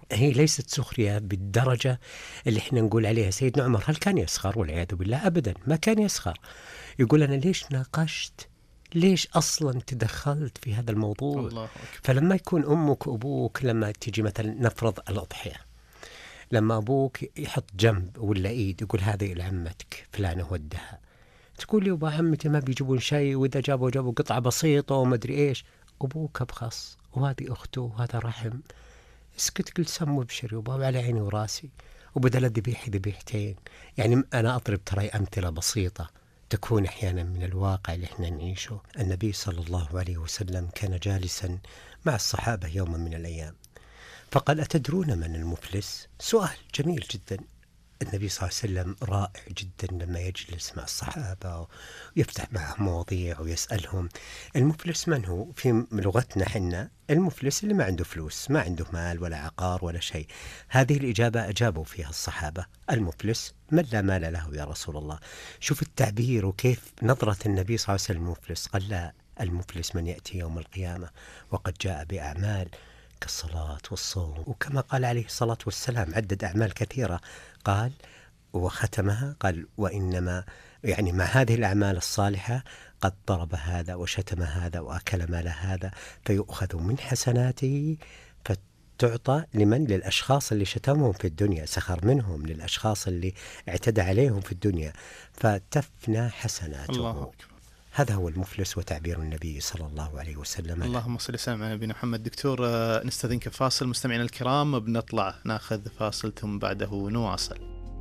هي ليست سخرية بالدرجة اللي احنا نقول عليها. سيدنا عمر هل كان يسخر؟ والعياذ بالله أبدا ما كان يسخر. يقول أنا ليش ناقشت، ليش أصلا تدخلت في هذا الموضوع؟ الله أكبر. فلما يكون أمك وأبوك، لما تيجي مثلا نفرض الأضحية، لما أبوك يحط جنب ولا إيد يقول هذه لعمتك فلانة ودها، تقول لي أبا عمتي ما بيجيبون شيء، وإذا جابوا قطعة بسيطة وما أدري إيش. أبوك أبخص وهذه أخته وهذا رحم، اسكت قل سم وابشر وباب على عيني وراسي، وبدل الذبيح ذبيحتين. يعني أنا أضرب ترى أمثلة بسيطة تكون أحيانا من الواقع اللي احنا نعيشه. النبي صلى الله عليه وسلم كان جالسا مع الصحابة يوما من الأيام، فقال أتدرون من المفلس؟ سؤال جميل جدا. النبي صلى الله عليه وسلم رائع جدا لما يجلس مع الصحابة ويفتح معهم مواضيع ويسألهم المفلس من هو؟ في لغتنا حنا المفلس اللي ما عنده فلوس، ما عنده مال ولا عقار ولا شيء. هذه الإجابة أجابوا فيها الصحابة، المفلس من لا مال له يا رسول الله. شوف التعبير وكيف نظرة النبي صلى الله عليه وسلم المفلس. قال لا، المفلس من يأتي يوم القيامة وقد جاء بأعمال كالصلاة والصوم، وكما قال عليه الصلاة والسلام عدد أعمال كثيرة، قال وختمها قال وإنما يعني مع هذه الأعمال الصالحة قد ضرب هذا وشتم هذا وأكل مال هذا، فيؤخذ من حسناته فتعطى لمن؟ للأشخاص اللي شتمهم في الدنيا، سخر منهم، للأشخاص اللي اعتدى عليهم في الدنيا، فتفنى حسناته. الله أكبر. هذا هو المفلس وتعبير النبي صلى الله عليه وسلم. اللهم صل وسلم على نبينا محمد. دكتور نستأذنك فاصل مستمعينا الكرام، بنطلع ناخذ فاصل ثم بعده نواصل.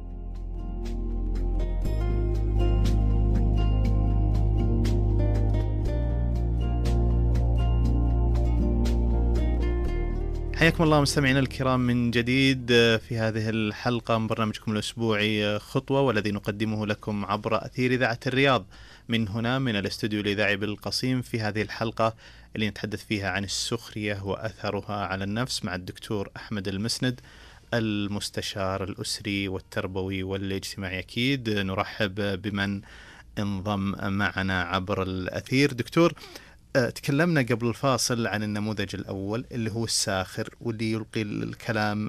حياكم الله مستمعينا الكرام من جديد في هذه الحلقة من برنامجكم الأسبوعي خطوة، والذي نقدمه لكم عبر أثير إذاعة الرياض من هنا من الاستوديو الإذاعي بالقصيم. في هذه الحلقة اللي نتحدث فيها عن السخرية وأثرها على النفس مع الدكتور أحمد المسند، المستشار الأسري والتربوي والاجتماعي. أكيد نرحب بمن انضم معنا عبر الأثير. دكتور، تكلمنا قبل الفاصل عن النموذج الأول اللي هو الساخر، واللي يلقي الكلام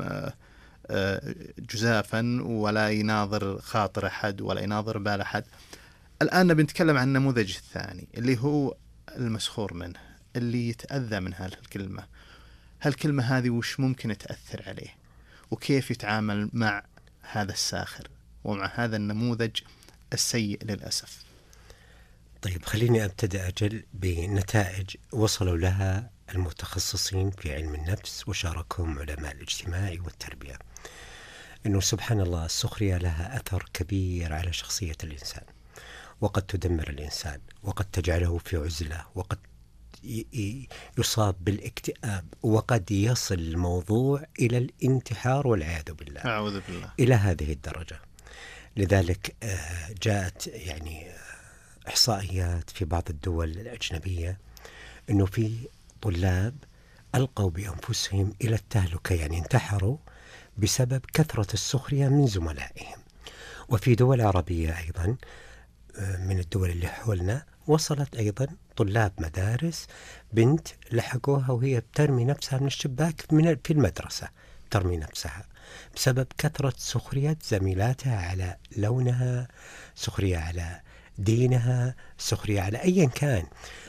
جزافا ولا يناظر خاطر أحد ولا يناظر بال أحد. الآن بنتكلم عن النموذج الثاني اللي هو المسخور منه، اللي يتأذى من هالكلمة. هالكلمة هذه وش ممكن تأثر عليه، وكيف يتعامل مع هذا الساخر ومع هذا النموذج السيء للأسف؟ طيب خليني أبتدأ أجل بنتائج وصلوا لها المتخصصين في علم النفس وشاركهم علماء الاجتماع والتربية، أنه سبحان الله السخرية لها أثر كبير على شخصية الإنسان، وقد تدمر الإنسان، وقد تجعله في عزلة، وقد يصاب بالاكتئاب، وقد يصل الموضوع إلى الانتحار والعياذ بالله. أعوذ بالله. إلى هذه الدرجة. لذلك جاءت يعني إحصائيات في بعض الدول الأجنبية أنه في طلاب ألقوا بأنفسهم إلى التهلكة، يعني انتحروا بسبب كثرة السخرية من زملائهم. وفي دول عربية أيضا من الدول اللي حولنا وصلت أيضا طلاب مدارس بنت لحقوها وهي بترمي نفسها من الشباك في المدرسة، ترمي نفسها بسبب كثرة سخرية زميلاتها على لونها، سخرية على دينها، سخرية على أيا كان.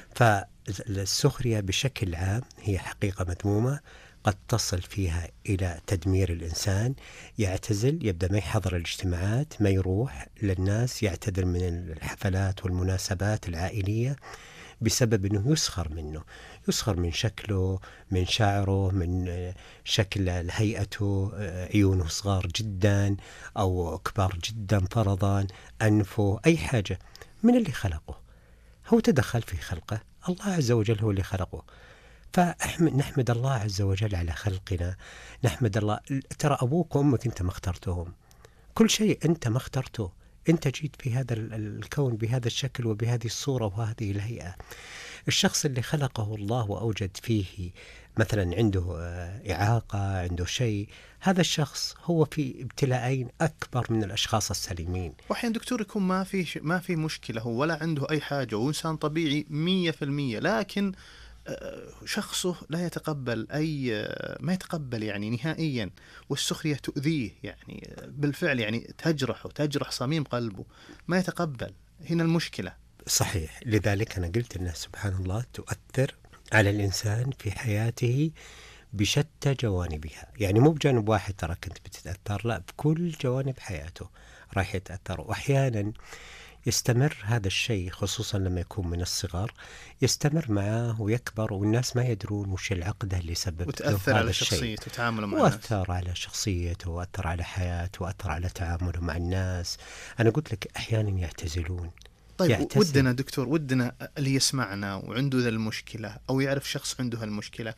فالسخرية بشكل عام هي حقيقة مذمومة، قد تصل فيها إلى تدمير الإنسان، يعتزل، يبدأ ما يحضر الاجتماعات، ما يروح للناس، يعتذر من الحفلات والمناسبات العائلية بسبب أنه يسخر منه، يسخر من شكله، من شعره، من شكل هيئته، عيونه صغار جدا أو كبار جدا فرضا، أنفه، أي حاجة. من اللي خلقه؟ هو تدخل في خلقه، الله عز وجل هو اللي خلقه. فنحمد الله عز وجل على خلقنا، نحمد الله. ترى أبوك وأمك أنت ما اخترتهم، كل شيء أنت ما اخترته، أنت جيت في هذا الكون بهذا الشكل وبهذه الصورة وهذه الهيئة. الشخص اللي خلقه الله وأوجد فيه مثلا عنده إعاقة، عنده شيء، هذا الشخص هو في ابتلاءين أكبر من الأشخاص السليمين. وأحيانا دكتور يكون ما في مشكلة هو ولا عنده أي حاجة، وإنسان طبيعي 100%، لكن شخصه لا يتقبل ما يتقبل يعني نهائيا، والسخرية تؤذيه يعني بالفعل، يعني تجرح صميم قلبه، ما يتقبل. هنا المشكلة. صحيح. لذلك أنا قلت أنها سبحان الله تؤثر على الإنسان في حياته بشتى جوانبها. يعني مو بجانب واحد ترى كنت بتتأثر، لا، بكل جوانب حياته راح يتأثر. وأحيانا يستمر هذا الشيء، خصوصا لما يكون من الصغر، يستمر معاه ويكبر والناس ما يدرون وش العقدة اللي سببت وتأثر له على هذا الشيء. شخصيته وتعامله مع الناس. وأثر على شخصيته، وأثر على حياته، وأثر على تعامله مع الناس. أنا قلت لك أحيانا يعتزلون. طيب ودنا دكتور، ودنا اللي يسمعنا وعنده ذا المشكلة أو يعرف شخص عنده هالمشكلة،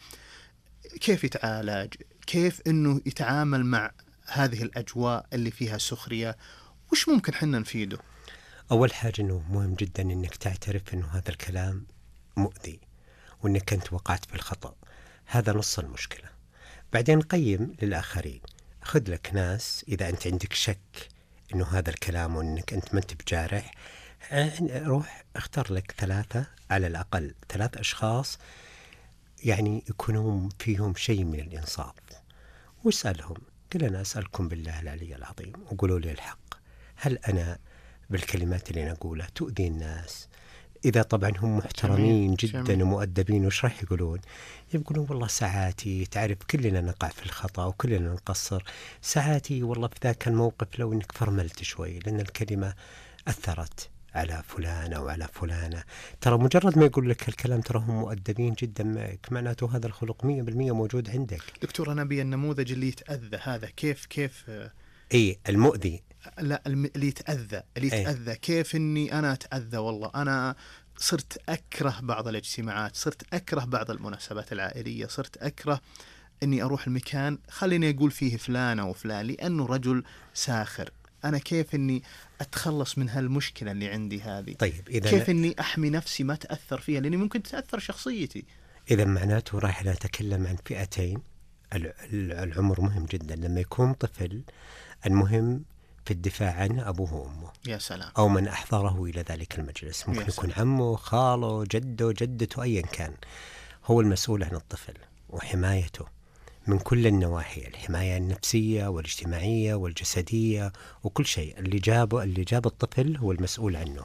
كيف يتعالج؟ كيف إنه يتعامل مع هذه الأجواء اللي فيها سخرية؟ وش ممكن حنا نفيده؟ أول حاجة أنه مهم جدا أنك تعترف أنه هذا الكلام مؤذي وأنك أنت وقعت في الخطأ. هذا نص المشكلة. بعدين قيم للآخرين. خذ لك ناس، إذا أنت عندك شك أنه هذا الكلام وأنك أنت ما أنت بجارح، روح اختار لك 3 على الأقل 3 أشخاص يعني يكونون فيهم شيء من الإنصاف، واسألهم. قل أنا أسألكم بالله العلي العظيم وقولوا لي الحق، هل أنا بالكلمات اللي نقولها تؤذي الناس؟ إذا طبعا هم محترمين جدا ومؤدبين، وش راح يقولون؟ يقولون والله ساعاتي، تعرف كلنا نقع في الخطأ وكلنا نقصر، ساعاتي والله في ذاك الموقف لو إنك فرملت شوي لأن الكلمة أثرت على فلان أو على فلانة. ترى مجرد ما يقول لك الكلام ترى هم مؤدبين جدا معك، معناته هذا الخلق 100% موجود عندك. دكتور أنا أبي النموذج اللي يتأذى هذا، كيف إيه المؤذي؟ لا، اللي يتأذى كيف إني أنا أتأذى؟ والله أنا صرت أكره بعض الاجتماعات، صرت أكره بعض المناسبات العائلية، صرت أكره إني أروح المكان خليني أقول فيه فلان أو فلان لأنه رجل ساخر. أنا كيف إني أتخلص من هالمشكلة اللي عندي هذه؟ طيب إذا كيف إني أحمي نفسي ما تأثر فيها، لأني ممكن تتأثر شخصيتي. إذا معناته راح نتكلم عن فئتين. العمر مهم جدا. لما يكون طفل المهم في الدفاع عن أبوه وأمه، يا سلام، أو من أحضره إلى ذلك المجلس، ممكن يكون عمه، خاله، جده، جدته، أيا كان، هو المسؤول عن الطفل وحمايته من كل النواحي، الحماية النفسية والاجتماعية والجسدية وكل شيء. اللي جاب الطفل هو المسؤول عنه.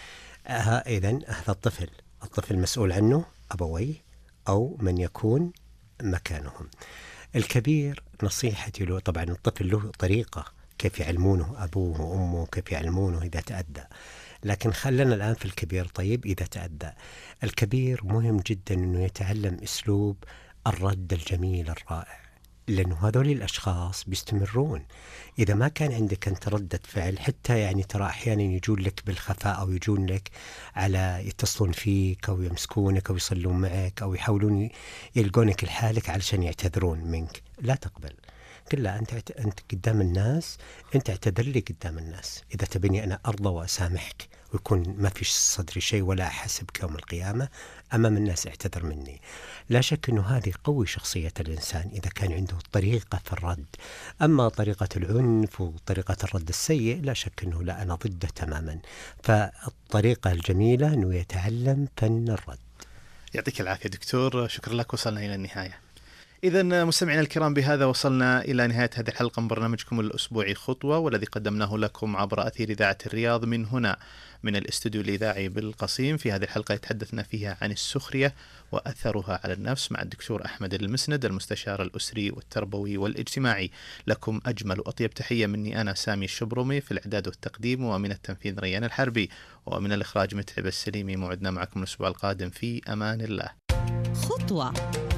إذن هذا الطفل مسؤول عنه أبويه أو من يكون مكانهم. الكبير نصيحتي له، طبعا الطفل له طريقة كيف يعلمونه أبوه وأمه، كيف يعلمونه إذا تأذى، لكن خلنا الآن في الكبير. طيب إذا تأذى الكبير مهم جدا أنه يتعلم أسلوب الرد الجميل الرائع، لأنه هذول الأشخاص بيستمرون. إذا ما كان عندك أنت ردة فعل، حتى يعني ترى أحيانا يجون لك بالخفاء أو يجون لك على يتصلون فيك أو يمسكونك أو يصلون معك أو يحاولون يلقونك لحالك علشان يعتذرون منك. لا تقبل. قل لا، أنت قدام الناس، أنت اعتذر لي قدام الناس. إذا تبني أنا أرضى وأسامحك ويكون ما فيش صدري شيء ولا أحاسبك يوم القيامة أمام الناس، اعتذر مني. لا شك أنه هذه قوي شخصية الإنسان إذا كان عنده طريقة في الرد. أما طريقة العنف وطريقة الرد السيء لا شك أنه لا، أنا ضده تماما. فالطريقة الجميلة أنه يتعلم فن الرد. يعطيك العافية دكتور، شكرا لك. وصلنا إلى النهاية. إذن مستمعينا الكرام، بهذا وصلنا إلى نهاية هذه الحلقة من برنامجكم الأسبوعي خطوة، والذي قدمناه لكم عبر أثير إذاعة الرياض من هنا من الاستوديو الإذاعي بالقصيم. في هذه الحلقة تحدثنا فيها عن السخرية وأثرها على النفس مع الدكتور أحمد المسند، المستشار الأسري والتربوي والاجتماعي. لكم أجمل وأطيب تحية مني أنا سامي الشبرمي، في الإعداد والتقديم، ومن التنفيذ ريان الحربي، ومن الإخراج متعب السليمي. موعدنا معكم الأسبوع القادم، في أمان الله. خطوة.